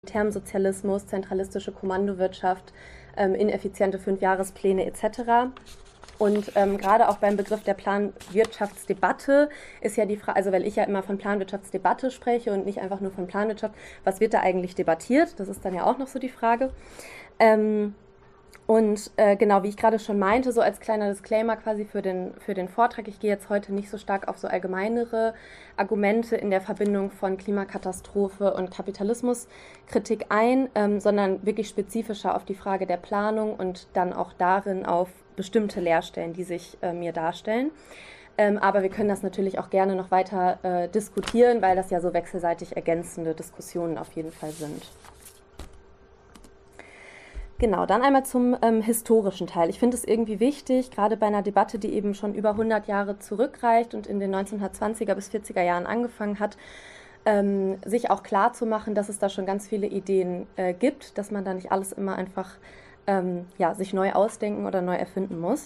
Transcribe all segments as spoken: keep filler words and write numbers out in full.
Termsozialismus, zentralistische Kommandowirtschaft, ähm, ineffiziente Fünfjahrespläne et cetera. Und ähm, gerade auch beim Begriff der Planwirtschaftsdebatte ist ja die Frage, also weil ich ja immer von Planwirtschaftsdebatte spreche und nicht einfach nur von Planwirtschaft, was wird da eigentlich debattiert? Das ist dann ja auch noch so die Frage. Ähm, Und äh, genau, wie ich gerade schon meinte, so als kleiner Disclaimer quasi für den, für den Vortrag, ich gehe jetzt heute nicht so stark auf so allgemeinere Argumente in der Verbindung von Klimakatastrophe und Kapitalismuskritik ein, ähm, sondern wirklich spezifischer auf die Frage der Planung und dann auch darin auf bestimmte Leerstellen, die sich äh, mir darstellen. Ähm, aber wir können das natürlich auch gerne noch weiter äh, diskutieren, weil das ja so wechselseitig ergänzende Diskussionen auf jeden Fall sind. Genau, dann einmal zum ähm, historischen Teil. Ich finde es irgendwie wichtig, gerade bei einer Debatte, die eben schon über hundert Jahre zurückreicht und in den neunzehnhundertzwanziger bis vierziger Jahren angefangen hat, ähm, sich auch klar zu machen, dass es da schon ganz viele Ideen äh, gibt, dass man da nicht alles immer einfach ähm, ja, sich neu ausdenken oder neu erfinden muss.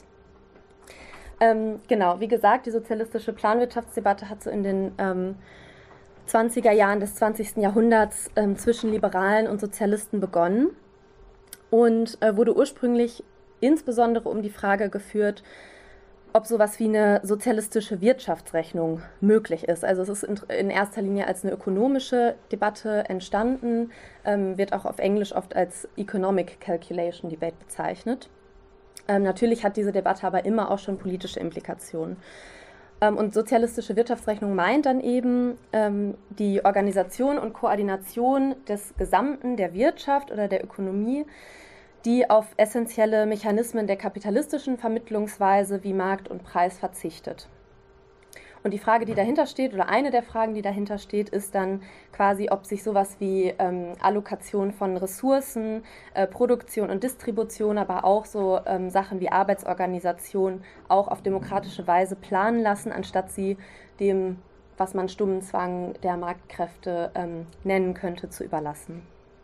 Ähm, genau, wie gesagt, die sozialistische Planwirtschaftsdebatte hat so in den ähm, zwanziger Jahren des zwanzigsten Jahrhunderts ähm, zwischen Liberalen und Sozialisten begonnen. Und äh, wurde ursprünglich insbesondere um die Frage geführt, ob sowas wie eine sozialistische Wirtschaftsrechnung möglich ist. Also es ist in, in erster Linie als eine ökonomische Debatte entstanden, ähm, wird auch auf Englisch oft als Economic Calculation Debate bezeichnet. Ähm, natürlich hat diese Debatte aber immer auch schon politische Implikationen. Ähm, und sozialistische Wirtschaftsrechnung meint dann eben ähm, die Organisation und Koordination des Gesamten der Wirtschaft oder der Ökonomie, die auf essentielle Mechanismen der kapitalistischen Vermittlungsweise wie Markt und Preis verzichtet. Und die Frage, die dahinter steht, oder eine der Fragen, die dahinter steht, ist dann quasi, ob sich sowas wie ähm, Allokation von Ressourcen, äh, Produktion und Distribution, aber auch so ähm, Sachen wie Arbeitsorganisation auch auf demokratische Weise planen lassen, anstatt sie dem, was man stummen Zwang der Marktkräfte ähm, nennen könnte, zu überlassen.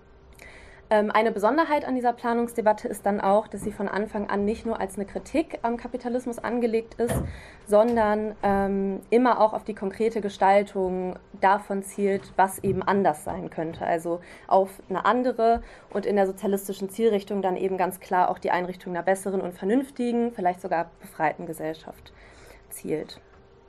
Eine Besonderheit an dieser Planungsdebatte ist dann auch, dass sie von Anfang an nicht nur als eine Kritik am Kapitalismus angelegt ist, sondern ähm, immer auch auf die konkrete Gestaltung davon zielt, was eben anders sein könnte. Also auf eine andere und in der sozialistischen Zielrichtung dann eben ganz klar auch die Einrichtung einer besseren und vernünftigen, vielleicht sogar befreiten Gesellschaft zielt.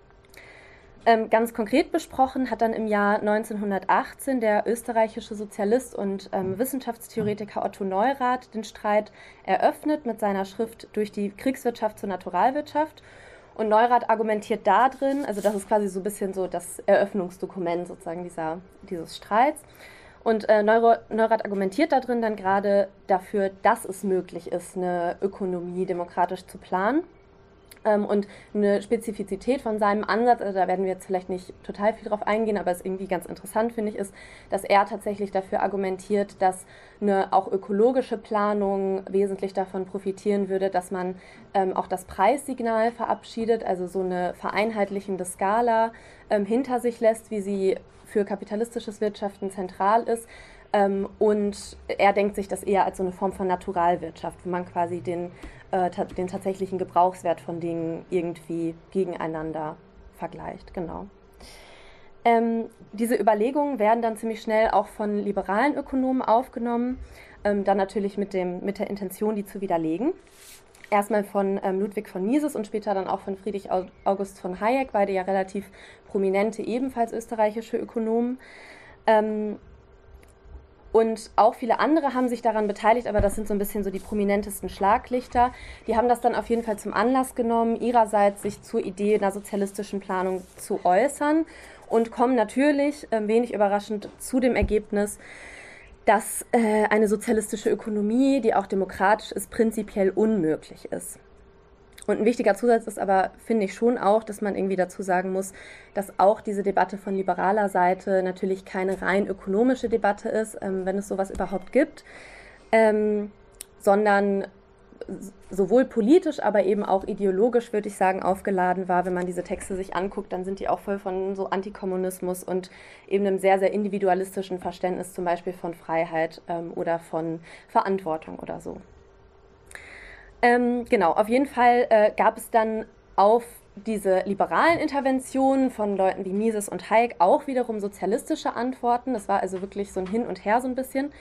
Ähm, ganz konkret besprochen hat dann im Jahr neunzehnhundertachtzehn der österreichische Sozialist und ähm, Wissenschaftstheoretiker Otto Neurath den Streit eröffnet mit seiner Schrift Durch die Kriegswirtschaft zur Naturalwirtschaft. Und Neurath argumentiert da drin, also das ist quasi so ein bisschen so das Eröffnungsdokument sozusagen dieser, dieses Streits. Und äh, Neurath argumentiert da drin dann gerade dafür, dass es möglich ist, eine Ökonomie demokratisch zu planen. Und eine Spezifizität von seinem Ansatz, also da werden wir jetzt vielleicht nicht total viel drauf eingehen, aber es ist irgendwie ganz interessant, finde ich, ist, dass er tatsächlich dafür argumentiert, dass eine auch ökologische Planung wesentlich davon profitieren würde, dass man ähm, auch das Preissignal verabschiedet, also so eine vereinheitlichende Skala ähm, hinter sich lässt, wie sie für kapitalistisches Wirtschaften zentral ist. Ähm, und er denkt sich das eher als so eine Form von Naturalwirtschaft, wo man quasi den den tatsächlichen Gebrauchswert von Dingen irgendwie gegeneinander vergleicht. Genau. Ähm, diese Überlegungen werden dann ziemlich schnell auch von liberalen Ökonomen aufgenommen, ähm, dann natürlich mit, dem, mit der Intention, die zu widerlegen. Erstmal von ähm, Ludwig von Mises und später dann auch von Friedrich August von Hayek, beide ja relativ prominente, ebenfalls österreichische Ökonomen. Ähm, Und auch viele andere haben sich daran beteiligt, aber das sind so ein bisschen so die prominentesten Schlaglichter. Die haben das dann auf jeden Fall zum Anlass genommen, ihrerseits sich zur Idee einer sozialistischen Planung zu äußern und kommen natürlich, äh, wenig überraschend, zu dem Ergebnis, dass äh, eine sozialistische Ökonomie, die auch demokratisch ist, prinzipiell unmöglich ist. Und ein wichtiger Zusatz ist aber, finde ich schon auch, dass man irgendwie dazu sagen muss, dass auch diese Debatte von liberaler Seite natürlich keine rein ökonomische Debatte ist, ähm, wenn es sowas überhaupt gibt, ähm, sondern sowohl politisch, aber eben auch ideologisch, würde ich sagen, aufgeladen war. Wenn man diese Texte sich anguckt, dann sind die auch voll von so Antikommunismus und eben einem sehr, sehr individualistischen Verständnis zum Beispiel von Freiheit ähm, oder von Verantwortung oder so. Ähm, genau, auf jeden Fall äh, gab es dann auf diese liberalen Interventionen von Leuten wie Mises und Hayek auch wiederum sozialistische Antworten. Das war also wirklich so ein Hin und Her so ein bisschen.